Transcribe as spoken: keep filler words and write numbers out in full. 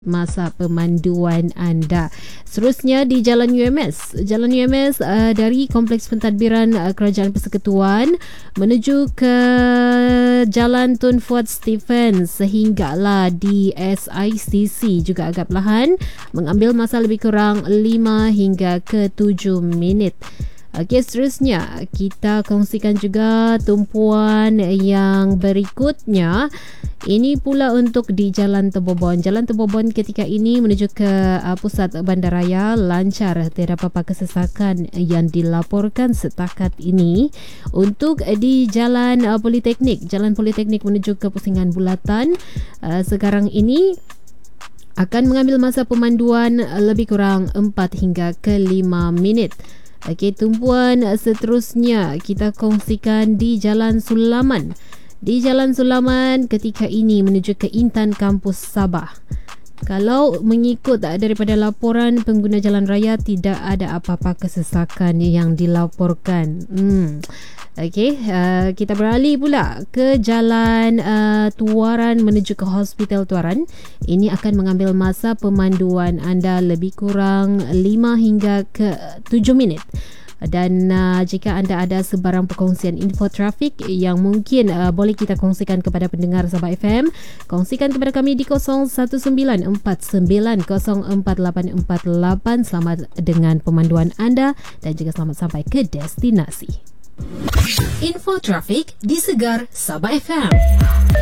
masa pemanduan anda. Seterusnya di Jalan U M S. Jalan U M S uh, dari Kompleks Pentadbiran uh, Kerajaan Persekutuan menuju ke Jalan Tun Fuad Stephen sehinggalah di S I C C juga agak perlahan, mengambil masa lebih kurang lima hingga ke tujuh minit. Okey, seterusnya kita kongsikan juga tumpuan yang berikutnya. Ini pula untuk di Jalan Tembobon. Jalan Tembobon ketika ini menuju ke uh, pusat bandaraya lancar, tiada apa-apa kesesakan yang dilaporkan setakat ini. Untuk uh, di Jalan uh, Politeknik, Jalan Politeknik menuju ke Pusingan Bulatan, uh, sekarang ini akan mengambil masa pemanduan uh, lebih kurang empat hingga ke lima minit. Okey, tumpuan seterusnya kita kongsikan di Jalan Sulaman. Di Jalan Sulaman ketika ini menuju ke Intan Kampus Sabah. Kalau mengikut daripada laporan pengguna jalan raya, tidak ada apa-apa kesesakan yang dilaporkan. Hmm. Okey, uh, kita beralih pula ke Jalan uh, Tuaran menuju ke Hospital Tuaran. Ini akan mengambil masa pemanduan anda lebih kurang lima hingga ke tujuh minit. Dan uh, jika anda ada sebarang perkongsian info trafik yang mungkin uh, boleh kita kongsikan kepada pendengar Sabah F M, kongsikan kepada kami di kosong satu sembilan empat sembilan kosong empat lapan empat lapan. Selamat dengan pemanduan anda dan juga selamat sampai ke destinasi. Info trafik di Segar Sabah F M.